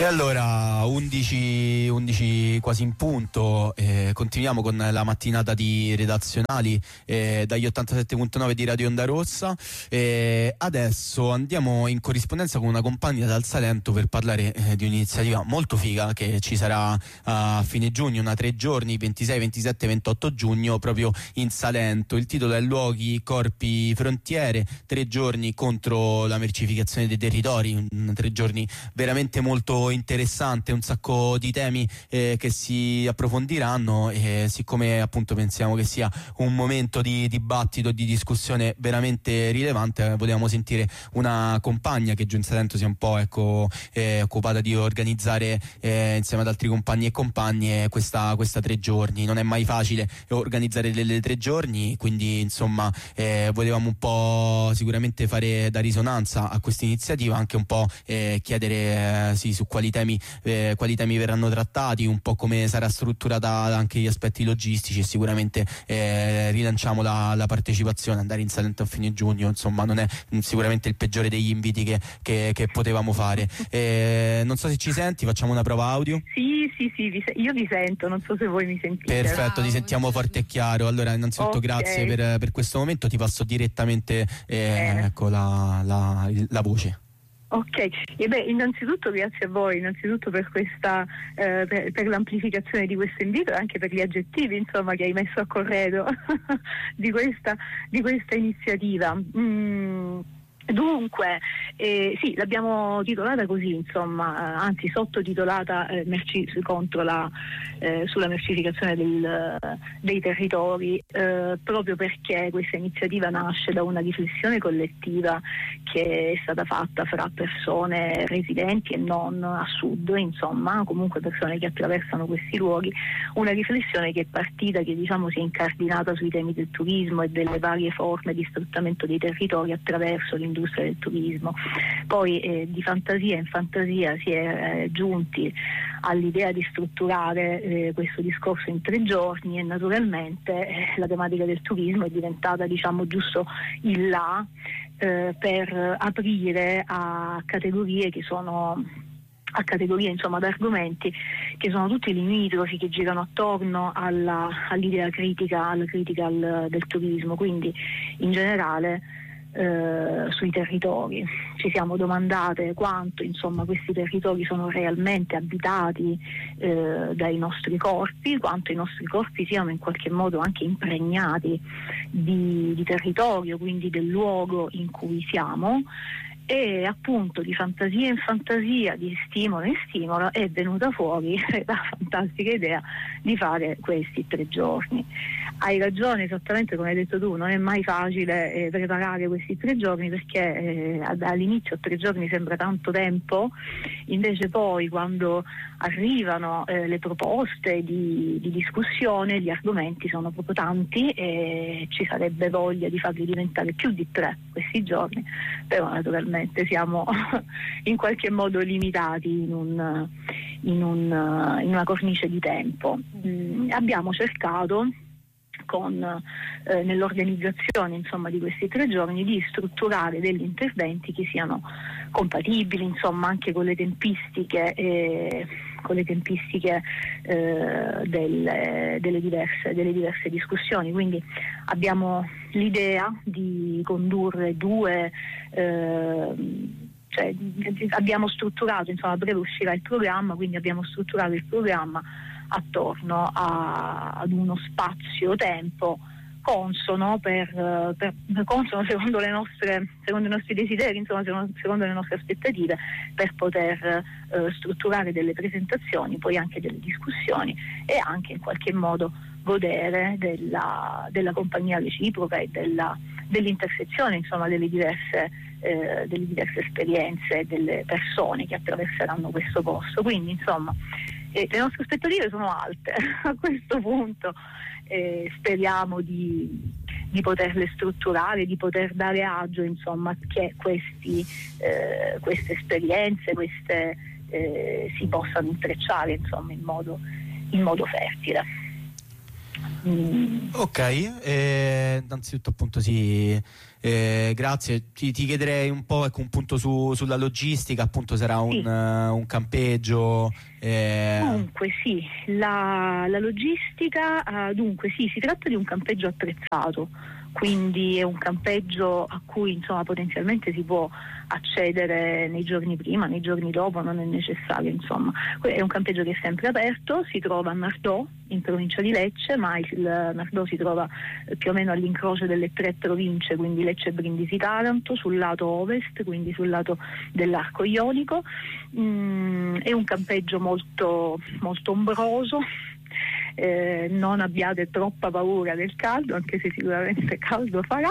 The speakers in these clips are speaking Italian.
E allora 11 quasi in punto, continuiamo con la mattinata di redazionali dagli 87.9 di Radio Onda Rossa. Adesso andiamo in corrispondenza con una compagna dal Salento per parlare di un'iniziativa molto figa che ci sarà a fine giugno, una 3 giorni, 26, 27, 28 giugno, proprio in Salento. Il titolo è Luoghi, Corpi, Frontiere, 3 giorni contro la mercificazione dei territori, 3 giorni veramente molto interessante, un sacco di temi che si approfondiranno, e siccome appunto pensiamo che sia un momento di dibattito, di discussione veramente rilevante, volevamo sentire una compagna che giù in Salento si è un po' occupata di organizzare insieme ad altri compagni e compagne questa 3 giorni. Non è mai facile organizzare delle 3 giorni, quindi insomma volevamo un po' sicuramente fare da risonanza a questa iniziativa, anche un po' chiedere su quali temi verranno trattati, un po' come sarà strutturata anche gli aspetti logistici, e sicuramente rilanciamo la partecipazione. Andare in Salento a fine giugno insomma non è sicuramente il peggiore degli inviti che potevamo fare. Non so se ci senti, facciamo una prova audio. Sì, io vi sento, non so se voi mi sentite. Perfetto, ti sentiamo forte e chiaro. Allora innanzitutto grazie per questo momento, ti passo direttamente la voce. Ok, innanzitutto grazie a voi, innanzitutto per questa per l'amplificazione di questo invito e anche per gli aggettivi insomma che hai messo a corredo di questa iniziativa. Dunque, sì, l'abbiamo titolata così, insomma, anzi sottotitolata sulla mercificazione dei territori, proprio perché questa iniziativa nasce da una riflessione collettiva che è stata fatta fra persone residenti e non a sud, insomma, comunque persone che attraversano questi luoghi, una riflessione che è partita, che diciamo si è incardinata sui temi del turismo e delle varie forme di sfruttamento dei territori attraverso l'industria del turismo. Poi di fantasia in fantasia si è giunti all'idea di strutturare questo discorso in 3 giorni, e naturalmente la tematica del turismo è diventata diciamo giusto il là per aprire a categorie insomma ad argomenti che sono tutti limitrofi, che girano attorno all'idea critica del turismo, quindi in generale sui territori. Ci siamo domandate quanto insomma questi territori sono realmente abitati dai nostri corpi, quanto i nostri corpi siano in qualche modo anche impregnati di territorio, quindi del luogo in cui siamo. E appunto di fantasia in fantasia, di stimolo in stimolo, è venuta fuori la fantastica idea di fare questi 3 giorni. Hai ragione, esattamente come hai detto tu, non è mai facile preparare questi 3 giorni, perché all'inizio 3 giorni sembra tanto tempo, invece poi quando arrivano le proposte di discussione, gli argomenti sono proprio tanti e ci sarebbe voglia di farli diventare più di 3 questi giorni, però naturalmente siamo in qualche modo limitati in una cornice di tempo. Abbiamo cercato nell'organizzazione insomma di questi 3 giorni di strutturare degli interventi che siano compatibili insomma anche con le tempistiche delle diverse discussioni. Quindi abbiamo l'idea di condurre abbiamo strutturato, insomma a breve uscirà il programma, quindi abbiamo strutturato il programma attorno ad uno spazio-tempo consono consono secondo i nostri desideri, insomma secondo le nostre aspettative, per poter strutturare delle presentazioni, poi anche delle discussioni, e anche in qualche modo godere della compagnia reciproca e dell'intersezione insomma delle diverse esperienze delle persone che attraverseranno questo posto. Quindi insomma le nostre aspettative sono alte a questo punto, speriamo di poterle strutturare, di poter dare agio insomma che queste esperienze si possano intrecciare insomma in modo fertile. Ok, innanzitutto appunto sì, grazie. Ti chiederei un po', ecco, un punto sulla logistica, appunto sarà un campeggio. Dunque sì, la logistica, dunque sì, si tratta di un campeggio attrezzato, quindi è un campeggio a cui insomma potenzialmente si può accedere nei giorni prima, nei giorni dopo, non è necessario, insomma. È un campeggio che è sempre aperto, si trova a Nardò, in provincia di Lecce, ma il Nardò si trova più o meno all'incrocio delle 3 province, quindi Lecce, Brindisi, Taranto, sul lato ovest, quindi sul lato dell'arco ionico. È un campeggio molto, molto ombroso. Non abbiate troppa paura del caldo, anche se sicuramente caldo farà.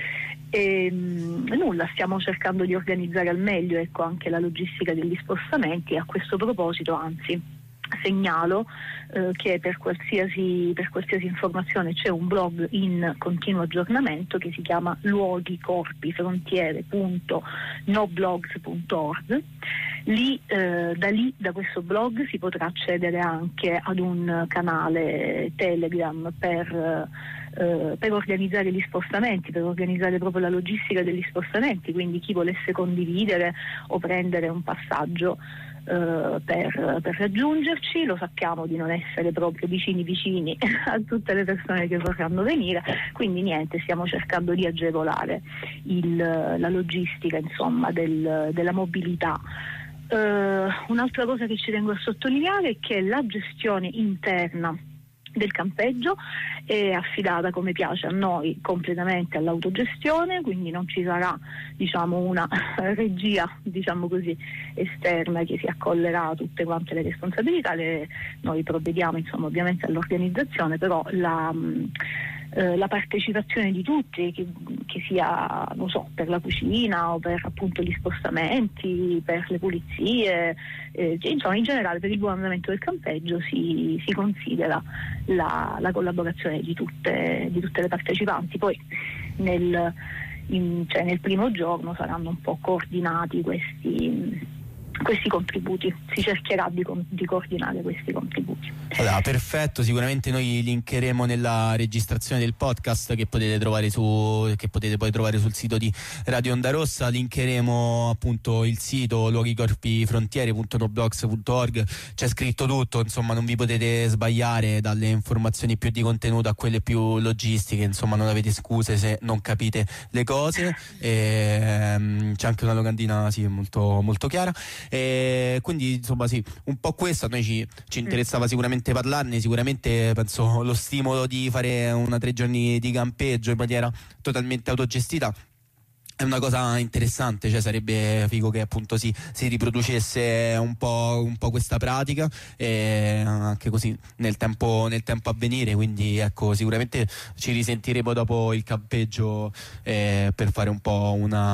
Nulla, stiamo cercando di organizzare al meglio, ecco, anche la logistica degli spostamenti. A questo proposito, anzi, segnalo che per qualsiasi informazione c'è un blog in continuo aggiornamento che si chiama luoghicorpifrontiere.noblogs.org. Da questo blog si potrà accedere anche ad un canale Telegram per organizzare gli spostamenti, per organizzare proprio la logistica degli spostamenti, quindi chi volesse condividere o prendere un passaggio per raggiungerci. Lo sappiamo di non essere proprio vicini a tutte le persone che vorranno venire, quindi niente, stiamo cercando di agevolare la logistica, insomma, della mobilità. Un'altra cosa che ci tengo a sottolineare è che la gestione interna del campeggio è affidata, come piace a noi, completamente all'autogestione, quindi non ci sarà, diciamo, una regia, diciamo così, esterna che si accollerà tutte quante le responsabilità. Noi provvediamo, insomma, ovviamente all'organizzazione, però la partecipazione di tutti, che sia, non so, per la cucina o per appunto gli spostamenti, per le pulizie, insomma in generale per il buon andamento del campeggio si considera la collaborazione di tutte le partecipanti. Poi nel primo giorno saranno un po' coordinati questi contributi, si cercherà di coordinare questi contributi. Allora, perfetto, sicuramente noi linkeremo nella registrazione del podcast che potete poi trovare sul sito di Radio Onda Rossa. Linkeremo appunto il sito luoghicorpifrontiere.noblogs.org, c'è scritto tutto, insomma non vi potete sbagliare, dalle informazioni più di contenuto a quelle più logistiche, insomma non avete scuse se non capite le cose. C'è anche una locandina molto, molto chiara. Quindi insomma sì, un po' questo a noi ci interessava sicuramente parlarne. Sicuramente penso lo stimolo di fare 3 giorni di campeggio in maniera totalmente autogestita è una cosa interessante, cioè sarebbe figo che appunto si riproducesse un po' questa pratica, anche così nel tempo a venire. Quindi ecco, sicuramente ci risentiremo dopo il campeggio per fare un po'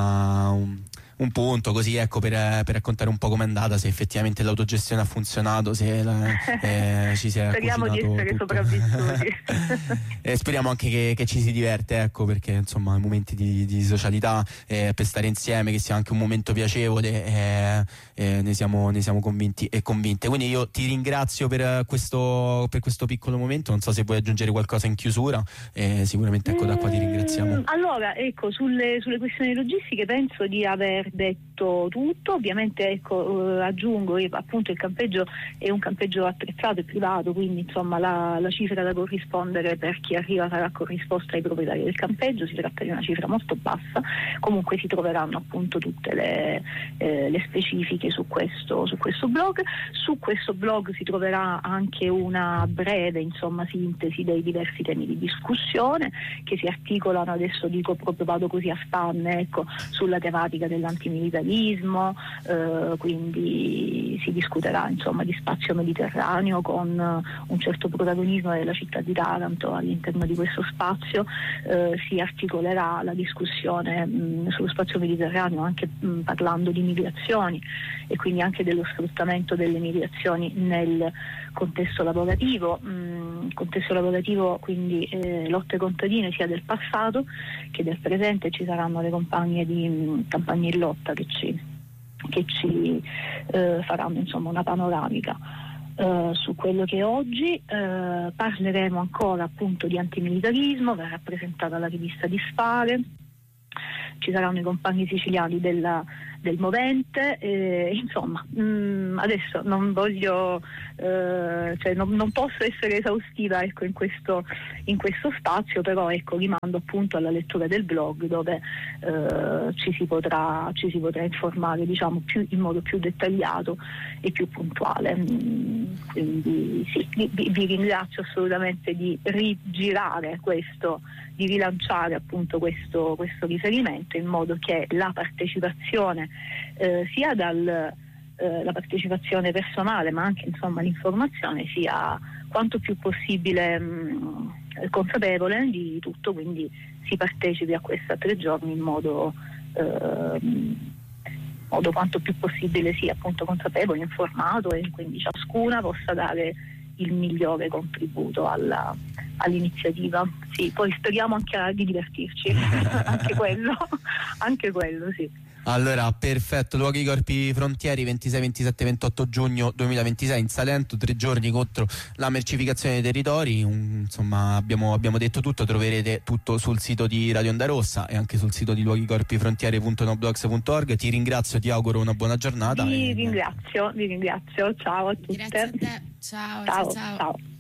un punto così, ecco, per raccontare un po' com'è andata, se effettivamente l'autogestione ha funzionato, se ci si è speriamo di essere tutto sopravvissuti. Speriamo anche che ci si diverte, ecco, perché insomma i momenti di socialità, per stare insieme, che sia anche un momento piacevole, ne siamo convinti e convinte. Quindi io ti ringrazio per questo piccolo momento. Non so se vuoi aggiungere qualcosa in chiusura, sicuramente ecco, da qua ti ringraziamo. Allora, ecco, sulle questioni logistiche penso di aver detto tutto. Ovviamente, ecco, aggiungo che appunto il campeggio è un campeggio attrezzato e privato, quindi insomma la cifra da corrispondere per chi arriva sarà corrisposta ai proprietari del campeggio. Si tratta di una cifra molto bassa. Comunque si troveranno appunto tutte le specifiche su questo blog. Su questo blog si troverà anche una breve, insomma, sintesi dei diversi temi di discussione che si articolano, adesso vado così a spanne, ecco, sulla tematica dell'antimilitarismo, quindi si discuterà, insomma, di spazio mediterraneo con un certo protagonismo della città di Taranto all'interno di questo spazio. Si articolerà la discussione sullo spazio mediterraneo anche parlando di migrazioni e quindi anche dello sfruttamento delle migrazioni nel contesto lavorativo, quindi lotte contadine sia del passato che del presente. Ci saranno le campagne in lotta che ci faranno, insomma, una panoramica. su quello che è oggi. Parleremo ancora appunto di antimilitarismo, verrà presentata la rivista Dispare, ci saranno i compagni siciliani del Movente, insomma adesso non voglio non posso essere esaustiva, ecco, in questo spazio, però ecco, rimando appunto alla lettura del blog, dove ci si potrà informare, diciamo, in modo più dettagliato e più puntuale. Quindi sì, vi ringrazio assolutamente di rigirare questo, di rilanciare appunto questo riferimento, in modo che la partecipazione sia la partecipazione personale, ma anche insomma l'informazione, sia quanto più possibile consapevole di tutto, quindi si partecipi a questa 3 giorni in modo quanto più possibile sia appunto consapevole, informato, e quindi ciascuna possa dare il migliore contributo all'iniziativa. Sì, poi speriamo anche di divertirci, anche quello sì. Allora, perfetto. Luoghi Corpi Frontieri, 26, 27, 28 giugno 2026 in Salento, 3 giorni contro la mercificazione dei territori. Insomma, abbiamo detto tutto. Troverete tutto sul sito di Radio Onda Rossa e anche sul sito di luoghicorpifrontiere.noblogs.org. Ti ringrazio, ti auguro una buona giornata. Vi ringrazio, ciao a tutte. Grazie a te, ciao.